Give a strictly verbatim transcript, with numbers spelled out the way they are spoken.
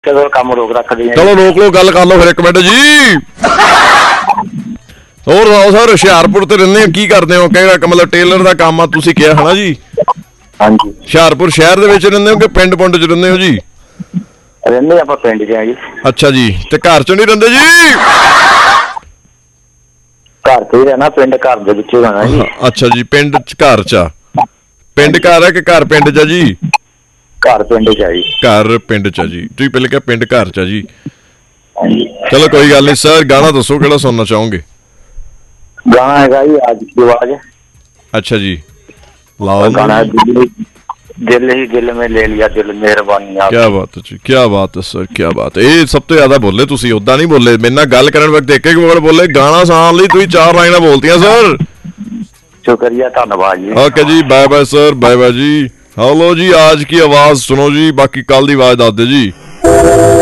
चलो काम रोक रखते हैं। चलो रोक लो, गल कर लो फिर एक मिनट जी। ਹੋਰ ਸੁਣਾਓ ਸਰ, ਹੁਸ਼ਿਆਰਪੁਰ ਤੇ ਰਹਿੰਦੇ ਹੋ, ਕੀ ਕਰਦੇ ਹੋ? ਕਿਹੜਾ ਮਤਲਬ ਟੇਲਰ ਦਾ ਕੰਮ ਆ ਤੁਸੀਂ ਕਿਹਾ ਹੈ ਨਾ ਜੀ? ਹਾਂਜੀ। ਹੁਸ਼ਿਆਰਪੁਰ ਸ਼ਹਿਰ ਦੇ ਵਿੱਚ ਰਹਿੰਦੇ ਹੋ ਕਿ ਪਿੰਡ ਪੁੰਡ ਚ ਰਹਿੰਦੇ ਹੋ ਜੀ? ਰਹਿੰਦੇ ਆਪਾਂ ਪਿੰਡ ਚ ਆ ਜੀ। ਅੱਛਾ ਜੀ, ਤੇ ਘਰ ਚ ਨਹੀਂ ਰਹਿੰਦੇ ਜੀ? ਘਰ ਚ ਹੀ ਰਹਿਣਾ, ਪਿੰਡ ਘਰ ਦੇ ਵਿੱਚ ਹੀ ਰਹਿਣਾ ਜੀ। ਅੱਛਾ ਜੀ, ਪਿੰਡ ਚ ਘਰ ਚ ਆ? ਪਿੰਡ ਘਰ ਹੈ ਕਿ ਘਰ ਪਿੰਡ ਚ ਆ ਜੀ? ਘਰ ਪਿੰਡ ਚ ਆ ਜੀ। ਘਰ ਪਿੰਡ ਚ ਆ ਜੀ, ਤੁਸੀਂ ਪਹਿਲੇ ਕਿਹਾ ਪਿੰਡ ਘਰ ਚ ਆ ਜੀ। ਹਾਂਜੀ। ਚਲੋ ਕੋਈ ਗੱਲ ਨਹੀਂ ਸਰ, ਗਾਣਾ ਦੱਸੋ ਕਿਹੜਾ ਸੁਣਨਾ ਚਾਹੋਗੇ? ਗਾਣਾ ਹੈਗਾ ਜੀ आज की आवाज। अच्छा जी, लाओ गाना दिल, दिल ही दिल में ले लिया दिल मेहरबानी। क्या बात है जी, क्या बात है सर, क्या बात है। ये सब तो ज्यादा बोले तुसी, उदा नहीं बोले। मेरे नाल गल करन वक्त एक एक वर्ड बोले, गाना सुनाउण लई तुसी चार लाइनां बोलतियां सर। शुक्रिया, धन्यवाद जी। ओके जी, bye bye sir, bye bye जी। हेलो जी, आज की आवाज सुनो जी, बाकी कल दी आवाज दस दे जी।